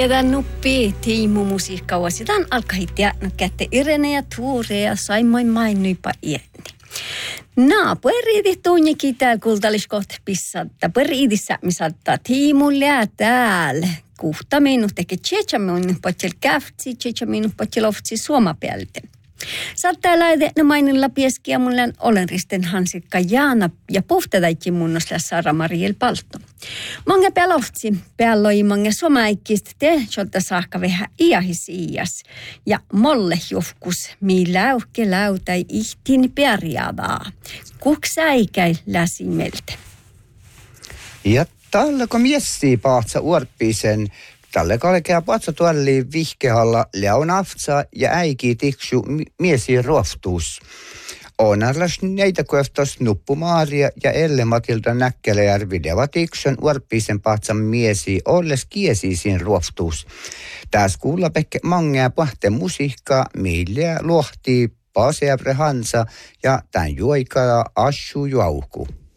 Tämän nuppi tiimu musiikka vuositaan alkahittia kätte Irene ja Tuure ja saimoin mainnuipa iäni. Pueriidi tunnikin täällä kultalliskohta pissatta. Pueriidissä me saattaa tiimulle täällä. Kuhta minut teke 7 minut potsel käftsi, 7 minut potsel oftsi suomapäältä. Saattaa laite no mainilla pieskiä mulle olen risten Hansikka Jaana ja puhtadaikki munnosla Sara Mariel Palto. Mange peloftsi pealloi mange suomaikkista te, jolta saakka vähän iahisiias. Ja molle jofkus mi läuhke läutai ihtin perjavaa. Kuksäikäi läsimeltä. Ja tällä kun miessii paatsa uorppisen, tälle kalkea patsa tuolli vihkehalla leonaftsa ja äiki tiksu miesi ruoftuus. Onarlas neitä kohtas nuppumaaria ja Elle Matilda Näkkelejärvi devatiksen uorppisen patsan miesi olles kiesiisin ruoftuus. Tässä kuulla pekke mangea pahten musiikkaa, millä luohtii Paseävre Hansa ja tämän juoikaa Assu Juauku.